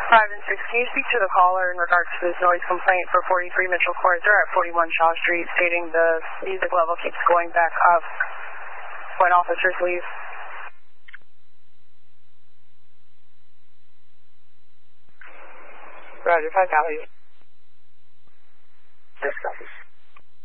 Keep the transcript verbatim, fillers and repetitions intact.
five and six, can you speak to the caller in regards to this noise complaint for forty-three Mitchell Court? They're at forty-one Shaw Street stating the music level keeps going back up when officers leave. Roger, five copies.